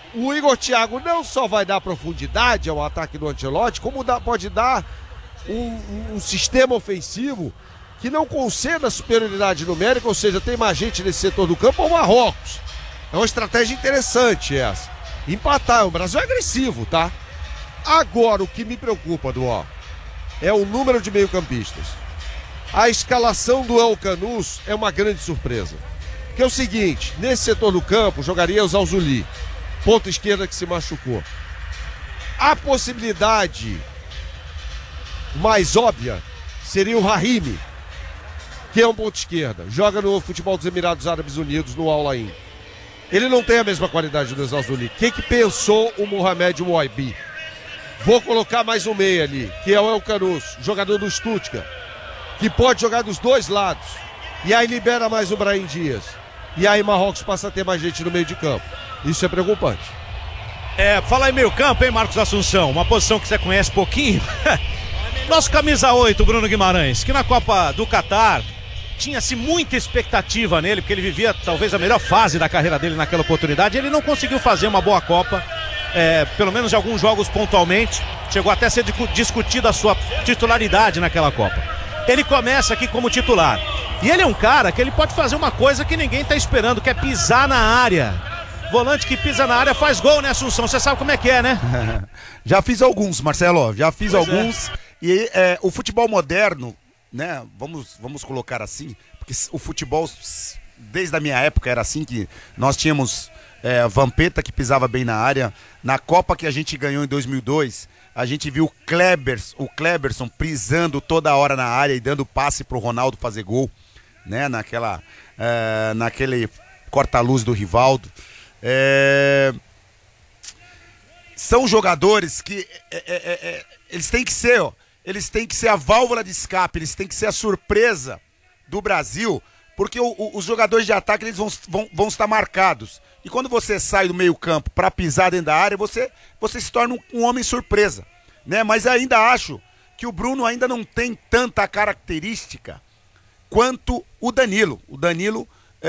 o Igor Thiago não só vai dar profundidade ao ataque do Ancelotti, como pode dar um sistema ofensivo que não conceda superioridade numérica, ou seja, tem mais gente nesse setor do campo ao Marrocos. É uma estratégia interessante essa. Empatar, o Brasil é agressivo, tá? Agora, o que me preocupa, Duó, é o número de meio-campistas. A escalação do El Kanous é uma grande surpresa. Que é o seguinte, nesse setor do campo, jogaria o Zalzuli, ponta esquerda que se machucou. A possibilidade mais óbvia seria o Rahimi, que é um ponta esquerda, joga no futebol dos Emirados Árabes Unidos, no Al Ain. Ele não tem a mesma qualidade do Zalzuli. O que pensou o Mohamed Mouaibi? Vou colocar mais um meia ali, que é o El Kanous, jogador do Stuttgart, que pode jogar dos dois lados. E aí libera mais o Brahim Dias. E aí Marrocos passa a ter mais gente no meio de campo. Isso é preocupante. Fala em meio campo, hein, Marcos Assunção? Uma posição que você conhece pouquinho. Nosso camisa 8, Bruno Guimarães, que na Copa do Catar tinha-se muita expectativa nele, porque ele vivia talvez a melhor fase da carreira dele naquela oportunidade. Ele não conseguiu fazer uma boa Copa, pelo menos em alguns jogos pontualmente. Chegou até a ser discutida a sua titularidade naquela Copa. Ele começa aqui como titular. E ele é um cara que ele pode fazer uma coisa que ninguém está esperando, que é pisar na área. Volante que pisa na área faz gol, né, Assunção? Você sabe como é que é, né? Já fiz alguns, Marcelo, E o futebol moderno, né, vamos colocar assim, porque o futebol, desde a minha época era assim, que nós tínhamos Vampeta que pisava bem na área. Na Copa que a gente ganhou em 2002, a gente viu o Kleberson pisando toda hora na área e dando passe pro Ronaldo fazer gol, né, naquele corta-luz do Rivaldo. São jogadores que eles têm que ser a válvula de escape, eles têm que ser a surpresa do Brasil, porque os jogadores de ataque eles vão estar marcados. E quando você sai do meio campo para pisar dentro da área, você se torna um homem surpresa, né? Mas ainda acho que o Bruno ainda não tem tanta característica quanto o Danilo. O Danilo,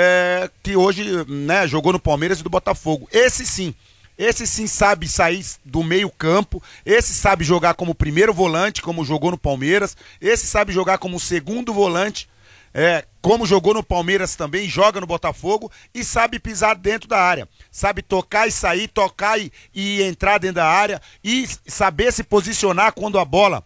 que hoje, né, jogou no Palmeiras e do Botafogo. Esse sim sabe sair do meio campo, esse sabe jogar como primeiro volante, como jogou no Palmeiras, esse sabe jogar como segundo volante, como jogou no Palmeiras também, joga no Botafogo, e sabe pisar dentro da área, sabe tocar e sair, tocar e entrar dentro da área, e saber se posicionar quando a bola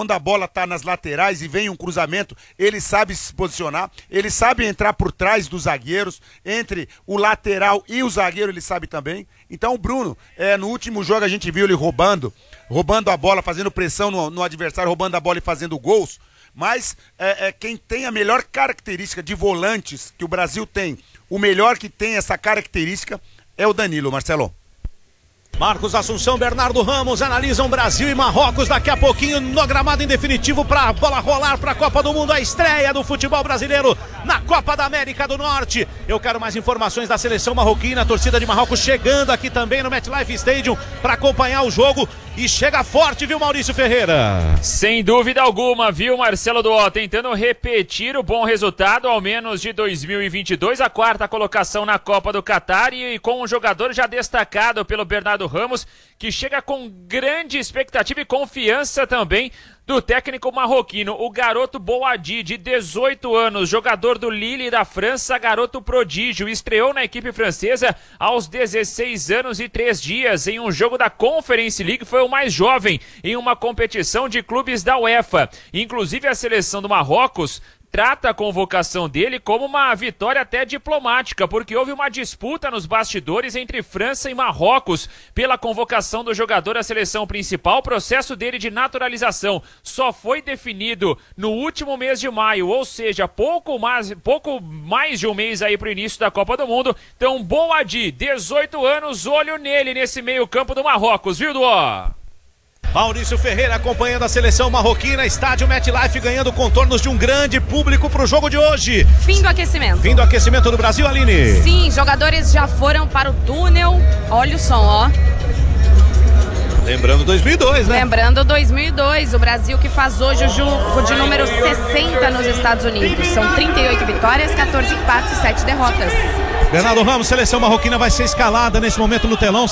tá nas laterais e vem um cruzamento, ele sabe se posicionar, ele sabe entrar por trás dos zagueiros, entre o lateral e o zagueiro ele sabe também. Então o Bruno, no último jogo a gente viu ele roubando a bola, fazendo pressão no adversário, roubando a bola e fazendo gols, mas quem tem a melhor característica de volantes que o Brasil tem, o melhor que tem essa característica é o Danilo, Marcelo. Marcos Assunção, Bernardo Ramos analisam Brasil e Marrocos daqui a pouquinho no gramado em definitivo para a bola rolar para a Copa do Mundo, a estreia do futebol brasileiro na Copa da América do Norte. Eu quero mais informações da seleção marroquina, a torcida de Marrocos chegando aqui também no MetLife Stadium para acompanhar o jogo e chega forte, viu, Maurício Ferreira? Sem dúvida alguma, viu, Marcelo Duó, tentando repetir o bom resultado, ao menos de 2022, a quarta colocação na Copa do Catar e com um jogador já destacado pelo Bernardo Ramos, que chega com grande expectativa e confiança também do técnico marroquino, o garoto Boadi, de 18 anos, jogador do Lille da França, garoto prodígio, estreou na equipe francesa aos 16 anos e 3 dias em um jogo da Conference League, foi o mais jovem em uma competição de clubes da UEFA. Inclusive a seleção do Marrocos trata a convocação dele como uma vitória até diplomática, porque houve uma disputa nos bastidores entre França e Marrocos pela convocação do jogador à seleção principal. O processo dele de naturalização só foi definido no último mês de maio, ou seja, pouco mais de um mês aí para o início da Copa do Mundo. Então, Boadi, 18 anos, olho nele nesse meio campo do Marrocos, viu, Duó? Maurício Ferreira acompanhando a seleção marroquina, estádio MetLife ganhando contornos de um grande público para o jogo de hoje. Fim do aquecimento. Fim do aquecimento do Brasil, Aline. Sim, jogadores já foram para o túnel. Olha o som, ó. Lembrando 2002, né? Lembrando 2002, o Brasil que faz hoje o jogo de número 60 nos Estados Unidos. São 38 vitórias, 14 empates e 7 derrotas. Bernardo Ramos, seleção marroquina vai ser escalada nesse momento no telão.